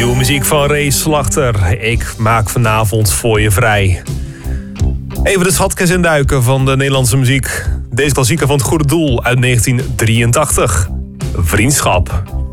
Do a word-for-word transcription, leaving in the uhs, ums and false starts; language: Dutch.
Nieuwe muziek van Ray Slachter. Ik maak vanavond voor je vrij. Even de schatkist induiken van de Nederlandse muziek. Deze klassieker van het goede doel uit negentien drieëntachtig. Vriendschap.